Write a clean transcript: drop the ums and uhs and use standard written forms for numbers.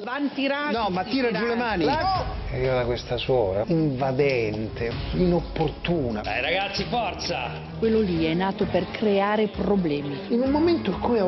l'antiracket. No, ma tira giù le mani. Io da questa suora, invadente, inopportuna. Dai ragazzi, forza! Quello lì è nato per creare problemi. In un momento in cui